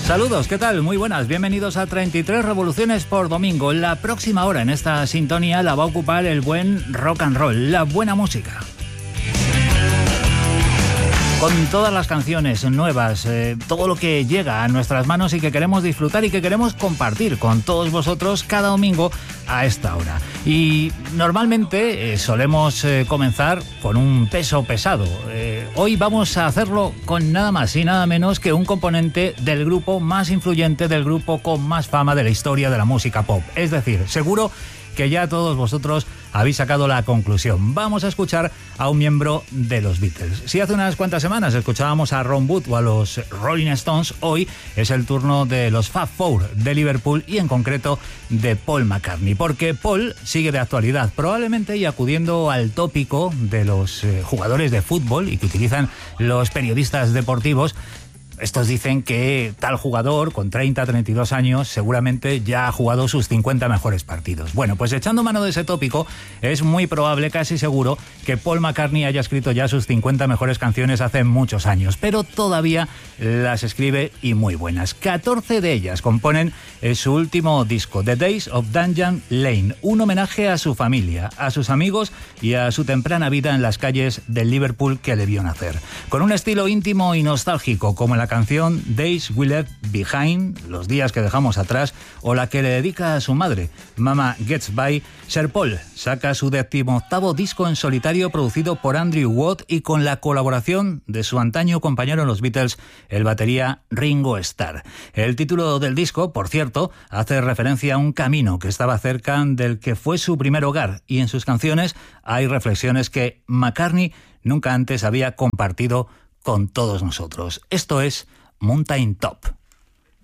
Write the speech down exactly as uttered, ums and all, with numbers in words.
Saludos, ¿qué tal? Muy buenas, bienvenidos a treinta y tres revoluciones por domingo. La próxima hora en esta sintonía la va a ocupar el buen rock and roll, la buena música. Con todas las canciones nuevas, eh, todo lo que llega a nuestras manos y que queremos disfrutar y que queremos compartir con todos vosotros cada domingo a esta hora. Y normalmente eh, solemos eh, comenzar con un peso pesado. Eh, hoy vamos a hacerlo con nada más y nada menos que un componente del grupo más influyente, del grupo con más fama de la historia de la música pop. Es decir, seguro que ya todos vosotros habéis sacado la conclusión. Vamos a escuchar a un miembro de los Beatles. Si hace unas cuantas semanas escuchábamos a Ron Wood o a los Rolling Stones, hoy es el turno de los Fab Four de Liverpool y en concreto de Paul McCartney, porque Paul sigue de actualidad, probablemente y acudiendo al tópico de los eh, jugadores de fútbol y que utilizan los periodistas deportivos. Estos dicen que tal jugador con treinta, treinta y dos años seguramente ya ha jugado sus cincuenta mejores partidos. Bueno, pues echando mano de ese tópico, es muy probable, casi seguro, que Paul McCartney haya escrito ya sus cincuenta mejores canciones hace muchos años, pero todavía las escribe y muy buenas. catorce de ellas componen su último disco, The Days of Dungeon Lane, un homenaje a su familia, a sus amigos y a su temprana vida en las calles de Liverpool que le vio nacer. Con un estilo íntimo y nostálgico como la canción Days We Left Behind, los días que dejamos atrás, o la que le dedica a su madre, Mama Gets By, Sir Paul saca su decimoctavo disco en solitario producido por Andrew Watt y con la colaboración de su antaño compañero en los Beatles, el batería Ringo Starr. El título del disco, por cierto, hace referencia a un camino que estaba cerca del que fue su primer hogar y en sus canciones hay reflexiones que McCartney nunca antes había compartido con todos nosotros. Esto es Mountain Top.